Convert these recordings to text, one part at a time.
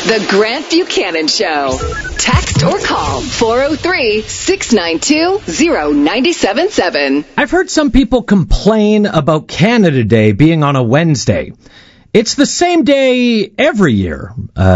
The Grant Buchanan Show. Text or call 403-692-0977. I've heard some people complain about Canada Day being on a Wednesday. It's the same day every year.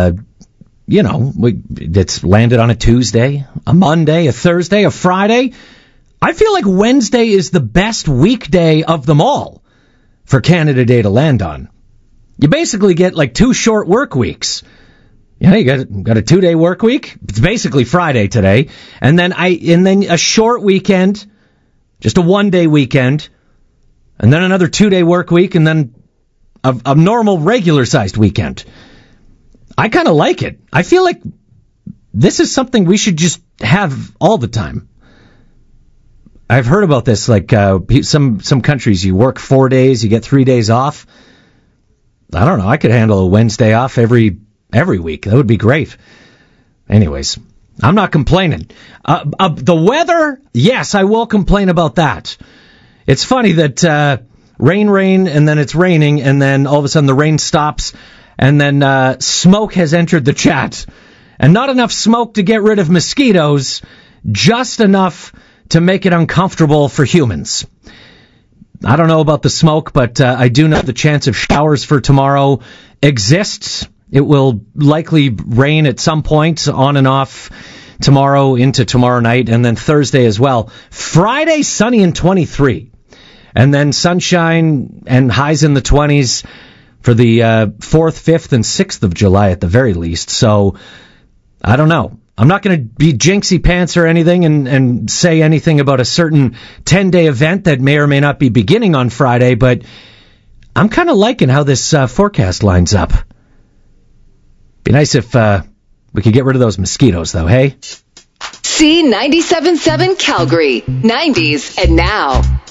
It's landed on a Tuesday, a Monday, a Thursday, a Friday. I feel like Wednesday is the best weekday of them all for Canada Day to land on. You basically get like 2 short work weeks. You got a 2-day work week. It's basically Friday today, and then a short weekend, just a 1-day weekend, and then another 2-day work week, and then a normal regular sized weekend. I kind of like it. I feel like this is something we should just have all the time. I've heard about this, like some countries, you work 4 days, you get 3 days off. I don't know. I could handle a Wednesday off every week. That would be great. Anyways, I'm not complaining. The weather, yes, I will complain about that. It's funny that rain, and then it's raining, and then all of a sudden the rain stops, and then smoke has entered the chat. And not enough smoke to get rid of mosquitoes, just enough to make it uncomfortable for humans. I don't know about the smoke, but I do know the chance of showers for tomorrow exists. It will likely rain at some point, on and off, tomorrow into tomorrow night, and then Thursday as well. Friday, sunny and 23. And then sunshine and highs in the 20s for the 4th, 5th, and 6th of July at the very least. So, I don't know. I'm not going to be jinxie pants or anything and say anything about a certain 10-day event that may or may not be beginning on Friday, but I'm kind of liking how this forecast lines up. Be nice if we could get rid of those mosquitoes, though, hey? C97.7 Calgary, 90s and now.